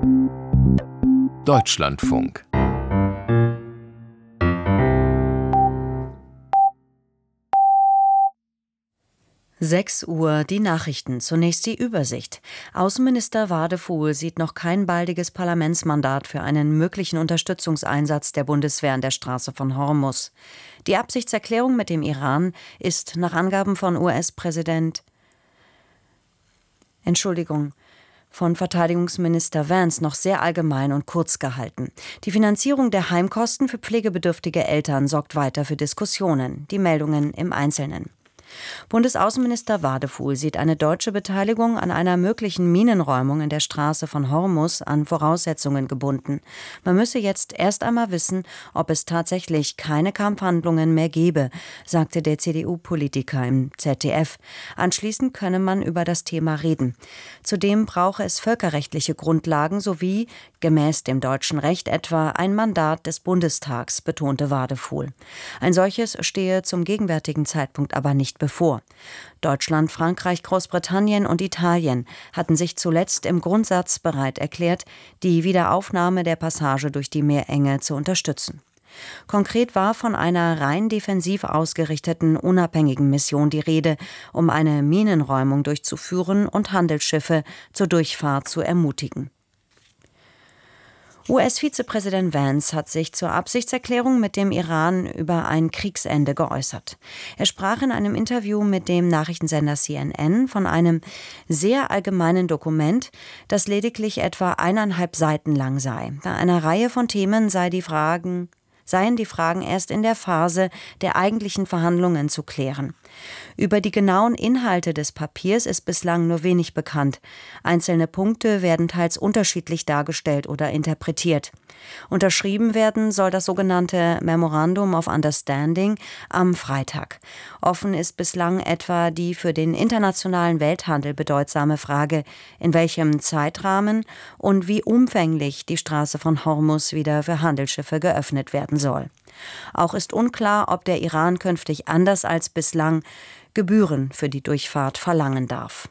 Deutschlandfunk. Uhr, die Nachrichten. Zunächst die Übersicht. Außenminister Wadefuhl sieht noch kein baldiges Parlamentsmandat für einen möglichen Unterstützungseinsatz der Bundeswehr an der Straße von Hormuz. Die Absichtserklärung mit dem Iran ist nach Angaben von von Verteidigungsminister Vance noch sehr allgemein und kurz gehalten. Die Finanzierung der Heimkosten für pflegebedürftige Eltern sorgt weiter für Diskussionen. Die Meldungen im Einzelnen. Bundesaußenminister Wadefuhl sieht eine deutsche Beteiligung an einer möglichen Minenräumung in der Straße von Hormuz an Voraussetzungen gebunden. Man müsse jetzt erst einmal wissen, ob es tatsächlich keine Kampfhandlungen mehr gebe, sagte der CDU-Politiker im ZDF. Anschließend könne man über das Thema reden. Zudem brauche es völkerrechtliche Grundlagen sowie, gemäß dem deutschen Recht etwa, ein Mandat des Bundestags, betonte Wadefuhl. Ein solches stehe zum gegenwärtigen Zeitpunkt aber nicht bevor. Deutschland, Frankreich, Großbritannien und Italien hatten sich zuletzt im Grundsatz bereit erklärt, die Wiederaufnahme der Passage durch die Meerenge zu unterstützen. Konkret war von einer rein defensiv ausgerichteten, unabhängigen Mission die Rede, um eine Minenräumung durchzuführen und Handelsschiffe zur Durchfahrt zu ermutigen. US-Vizepräsident Vance hat sich zur Absichtserklärung mit dem Iran über ein Kriegsende geäußert. Er sprach in einem Interview mit dem Nachrichtensender CNN von einem sehr allgemeinen Dokument, das lediglich etwa 1,5 Seiten lang sei. Bei einer Reihe von Themen seien die Fragen erst in der Phase der eigentlichen Verhandlungen zu klären. Über die genauen Inhalte des Papiers ist bislang nur wenig bekannt. Einzelne Punkte werden teils unterschiedlich dargestellt oder interpretiert. Unterschrieben werden soll das sogenannte Memorandum of Understanding am Freitag. Offen ist bislang etwa die für den internationalen Welthandel bedeutsame Frage, in welchem Zeitrahmen und wie umfänglich die Straße von Hormuz wieder für Handelsschiffe geöffnet werden soll. Auch ist unklar, ob der Iran künftig anders als bislang Gebühren für die Durchfahrt verlangen darf.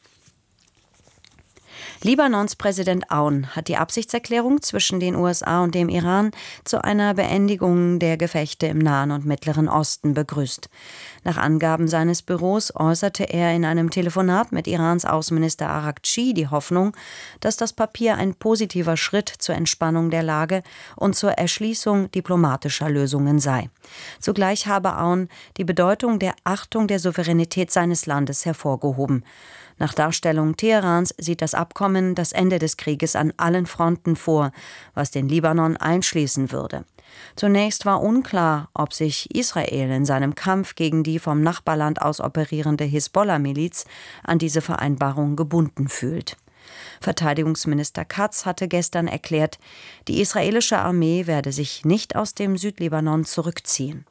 Libanons Präsident Aoun hat die Absichtserklärung zwischen den USA und dem Iran zu einer Beendigung der Gefechte im Nahen und Mittleren Osten begrüßt. Nach Angaben seines Büros äußerte er in einem Telefonat mit Irans Außenminister Araghchi die Hoffnung, dass das Papier ein positiver Schritt zur Entspannung der Lage und zur Erschließung diplomatischer Lösungen sei. Zugleich habe Aoun die Bedeutung der Achtung der Souveränität seines Landes hervorgehoben. Nach Darstellung Teherans sieht das Abkommen das Ende des Krieges an allen Fronten vor, was den Libanon einschließen würde. Zunächst war unklar, ob sich Israel in seinem Kampf gegen die vom Nachbarland aus operierende Hisbollah-Miliz an diese Vereinbarung gebunden fühlt. Verteidigungsminister Katz hatte gestern erklärt, die israelische Armee werde sich nicht aus dem Südlibanon zurückziehen.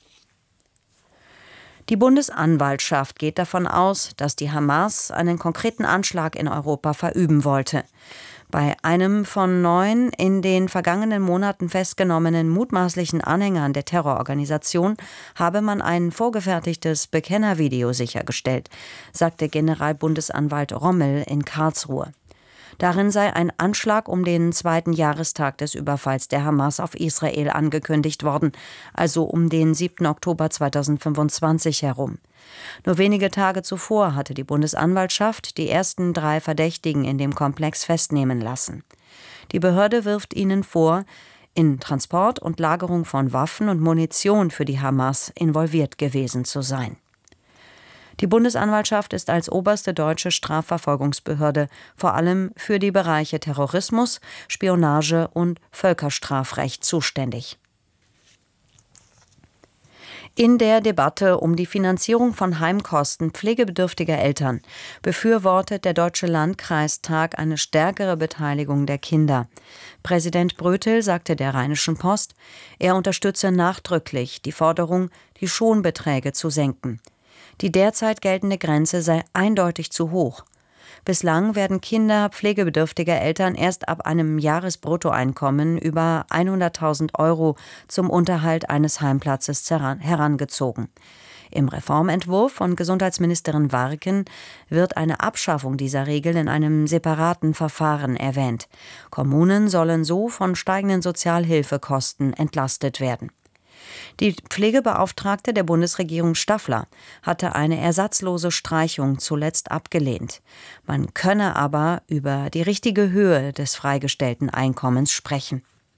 Die Bundesanwaltschaft geht davon aus, dass die Hamas einen konkreten Anschlag in Europa verüben wollte. Bei einem von 9 in den vergangenen Monaten festgenommenen mutmaßlichen Anhängern der Terrororganisation habe man ein vorgefertigtes Bekennervideo sichergestellt, sagte Generalbundesanwalt Rommel in Karlsruhe. Darin sei ein Anschlag um den 2. Jahrestag des Überfalls der Hamas auf Israel angekündigt worden, also um den 7. Oktober 2025 herum. Nur wenige Tage zuvor hatte die Bundesanwaltschaft die ersten 3 Verdächtigen in dem Komplex festnehmen lassen. Die Behörde wirft ihnen vor, in Transport und Lagerung von Waffen und Munition für die Hamas involviert gewesen zu sein. Die Bundesanwaltschaft ist als oberste deutsche Strafverfolgungsbehörde vor allem für die Bereiche Terrorismus, Spionage und Völkerstrafrecht zuständig. In der Debatte um die Finanzierung von Heimkosten pflegebedürftiger Eltern befürwortet der Deutsche Landkreistag eine stärkere Beteiligung der Kinder. Präsident Brötel sagte der Rheinischen Post, er unterstütze nachdrücklich die Forderung, die Schonbeträge zu senken. Die derzeit geltende Grenze sei eindeutig zu hoch. Bislang werden Kinder pflegebedürftiger Eltern erst ab einem Jahresbruttoeinkommen über 100.000 € zum Unterhalt eines Heimplatzes herangezogen. Im Reformentwurf von Gesundheitsministerin Warken wird eine Abschaffung dieser Regel in einem separaten Verfahren erwähnt. Kommunen sollen so von steigenden Sozialhilfekosten entlastet werden. Die Pflegebeauftragte der Bundesregierung Staffler hatte eine ersatzlose Streichung zuletzt abgelehnt. Man könne aber über die richtige Höhe des freigestellten Einkommens sprechen.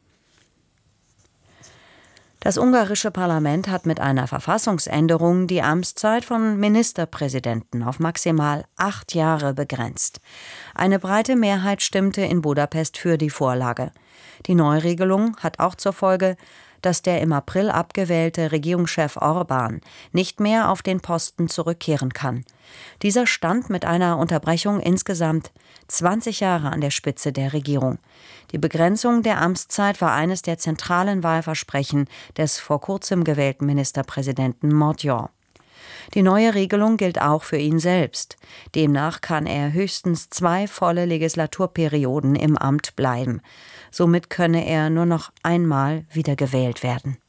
Das ungarische Parlament hat mit einer Verfassungsänderung die Amtszeit von Ministerpräsidenten auf maximal 8 Jahre begrenzt. Eine breite Mehrheit stimmte in Budapest für die Vorlage. Die Neuregelung hat auch zur Folge, dass der im April abgewählte Regierungschef Orbán nicht mehr auf den Posten zurückkehren kann. Dieser stand mit einer Unterbrechung insgesamt 20 Jahre an der Spitze der Regierung. Die Begrenzung der Amtszeit war eines der zentralen Wahlversprechen des vor kurzem gewählten Ministerpräsidenten Magyar. Die neue Regelung gilt auch für ihn selbst. Demnach kann er höchstens 2 volle Legislaturperioden im Amt bleiben. Somit könne er nur noch einmal wiedergewählt werden.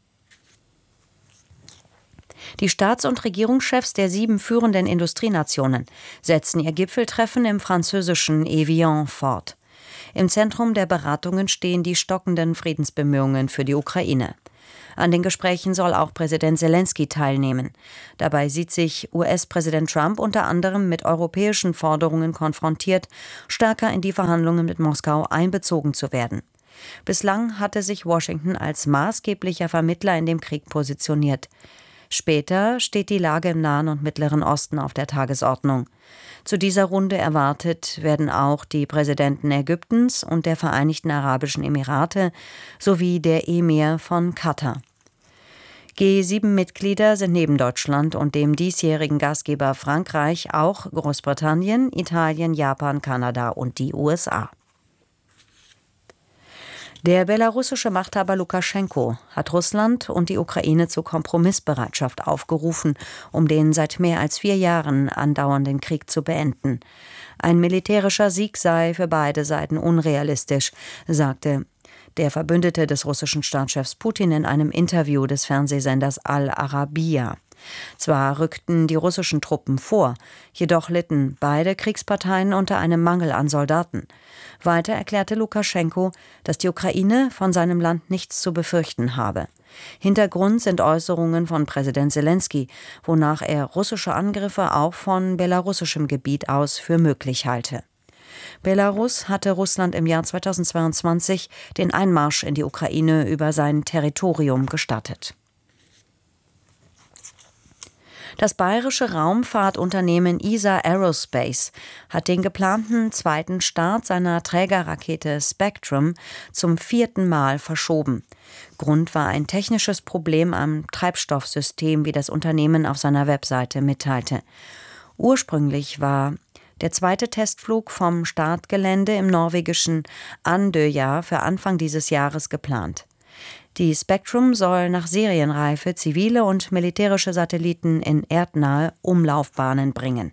Die Staats- und Regierungschefs der 7 führenden Industrienationen setzen ihr Gipfeltreffen im französischen Evian fort. Im Zentrum der Beratungen stehen die stockenden Friedensbemühungen für die Ukraine. An den Gesprächen soll auch Präsident Selenskyj teilnehmen. Dabei sieht sich US-Präsident Trump unter anderem mit europäischen Forderungen konfrontiert, stärker in die Verhandlungen mit Moskau einbezogen zu werden. Bislang hatte sich Washington als maßgeblicher Vermittler in dem Krieg positioniert. Später steht die Lage im Nahen und Mittleren Osten auf der Tagesordnung. Zu dieser Runde erwartet werden auch die Präsidenten Ägyptens und der Vereinigten Arabischen Emirate sowie der Emir von Katar. G7-Mitglieder sind neben Deutschland und dem diesjährigen Gastgeber Frankreich auch Großbritannien, Italien, Japan, Kanada und die USA. Der belarussische Machthaber Lukaschenko hat Russland und die Ukraine zur Kompromissbereitschaft aufgerufen, um den seit mehr als 4 Jahren andauernden Krieg zu beenden. Ein militärischer Sieg sei für beide Seiten unrealistisch, sagte der Verbündete des russischen Staatschefs Putin in einem Interview des Fernsehsenders Al-Arabiya. Zwar rückten die russischen Truppen vor, jedoch litten beide Kriegsparteien unter einem Mangel an Soldaten. Weiter erklärte Lukaschenko, dass die Ukraine von seinem Land nichts zu befürchten habe. Hintergrund sind Äußerungen von Präsident Selenskyj, wonach er russische Angriffe auch von belarussischem Gebiet aus für möglich halte. Belarus hatte Russland im Jahr 2022 den Einmarsch in die Ukraine über sein Territorium gestattet. Das bayerische Raumfahrtunternehmen ESA Aerospace hat den geplanten zweiten Start seiner Trägerrakete Spectrum zum 4. Mal verschoben. Grund war ein technisches Problem am Treibstoffsystem, wie das Unternehmen auf seiner Webseite mitteilte. Ursprünglich war der zweite Testflug vom Startgelände im norwegischen Andøya für Anfang dieses Jahres geplant. Die Spectrum soll nach Serienreife zivile und militärische Satelliten in erdnahe Umlaufbahnen bringen.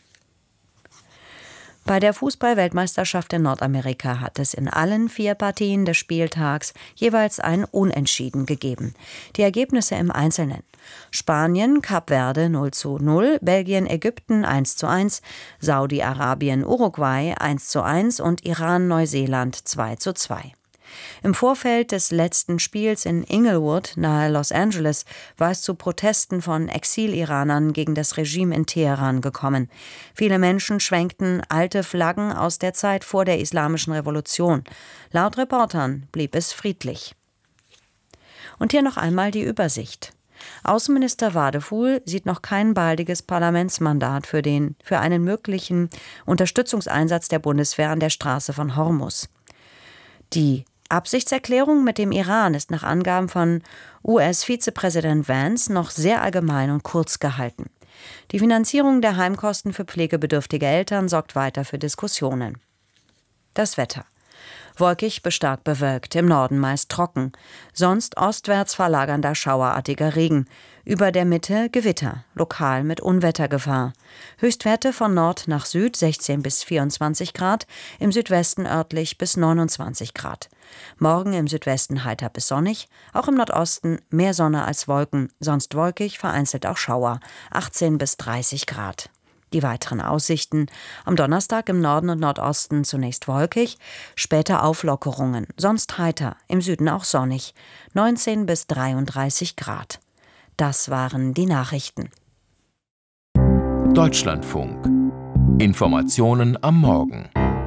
Bei der Fußball-Weltmeisterschaft in Nordamerika hat es in allen 4 Partien des Spieltags jeweils ein Unentschieden gegeben. Die Ergebnisse im Einzelnen: Spanien, Kap Verde 0:0, Belgien, Ägypten 1:1, Saudi-Arabien, Uruguay 1:1 und Iran, Neuseeland 2:2. Im Vorfeld des letzten Spiels in Inglewood nahe Los Angeles war es zu Protesten von Exil-Iranern gegen das Regime in Teheran gekommen. Viele Menschen schwenkten alte Flaggen aus der Zeit vor der Islamischen Revolution. Laut Reportern blieb es friedlich. Und hier noch einmal die Übersicht. Außenminister Wadefuhl sieht noch kein baldiges Parlamentsmandat für einen möglichen Unterstützungseinsatz der Bundeswehr an der Straße von Hormuz. Die Absichtserklärung mit dem Iran ist nach Angaben von US-Vizepräsident Vance noch sehr allgemein und kurz gehalten. Die Finanzierung der Heimkosten für pflegebedürftige Eltern sorgt weiter für Diskussionen. Das Wetter. Wolkig bis stark bewölkt, im Norden meist trocken. Sonst ostwärts verlagernder schauerartiger Regen. Über der Mitte Gewitter, lokal mit Unwettergefahr. Höchstwerte von Nord nach Süd 16 bis 24 Grad, im Südwesten örtlich bis 29 Grad. Morgen im Südwesten heiter bis sonnig, auch im Nordosten mehr Sonne als Wolken, sonst wolkig, vereinzelt auch Schauer, 18 bis 30 Grad. Die weiteren Aussichten: am Donnerstag im Norden und Nordosten zunächst wolkig, später Auflockerungen, sonst heiter, im Süden auch sonnig, 19 bis 33 Grad. Das waren die Nachrichten. Deutschlandfunk. Informationen am Morgen.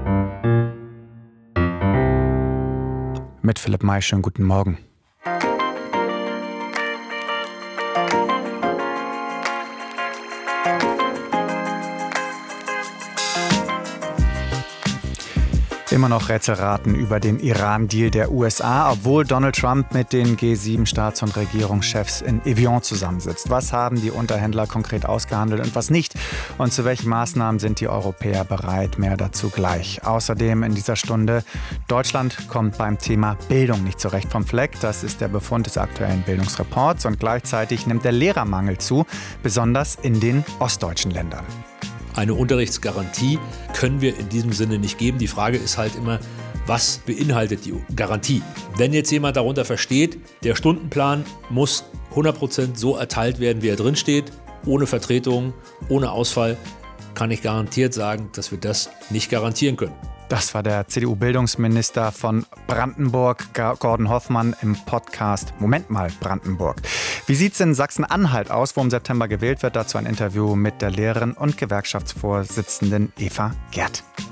Mit Philipp May, schönen guten Morgen. Immer noch Rätselraten über den Iran-Deal der USA, obwohl Donald Trump mit den G7-Staats- und Regierungschefs in Evian zusammensitzt. Was haben die Unterhändler konkret ausgehandelt und was nicht? Und zu welchen Maßnahmen sind die Europäer bereit? Mehr dazu gleich. Außerdem in dieser Stunde: Deutschland kommt beim Thema Bildung nicht so recht vom Fleck. Das ist der Befund des aktuellen Bildungsreports. Und gleichzeitig nimmt der Lehrermangel zu, besonders in den ostdeutschen Ländern. Eine Unterrichtsgarantie können wir in diesem Sinne nicht geben. Die Frage ist halt immer, was beinhaltet die Garantie? Wenn jetzt jemand darunter versteht, der Stundenplan muss 100% so erteilt werden, wie er drin steht, ohne Vertretung, ohne Ausfall, kann ich garantiert sagen, dass wir das nicht garantieren können. Das war der CDU-Bildungsminister von Brandenburg, Gordon Hoffmann, im Podcast Moment mal Brandenburg. Wie sieht es in Sachsen-Anhalt aus, wo im September gewählt wird? Dazu ein Interview mit der Lehrerin und Gewerkschaftsvorsitzenden Eva Gerd.